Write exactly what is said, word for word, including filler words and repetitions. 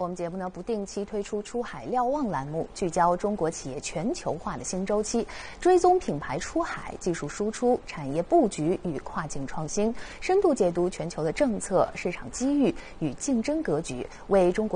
我们节目呢不定期推出出海瞭望栏目，聚焦中国企业全球化的新周期，追踪品牌出海、技术输出、产业布局与跨境创新，深度解读全球的政策、市场机遇与竞争格局，为中国